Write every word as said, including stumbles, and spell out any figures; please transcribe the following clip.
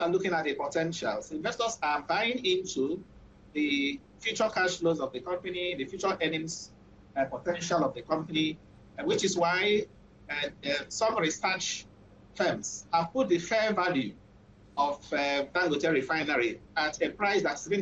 are looking at the potentials. Investors are buying into the future cash flows of the company, the future earnings uh, potential of the company, uh, which is why uh, uh, some research firms have put the fair value of uh, Dangote Refinery at a price that's been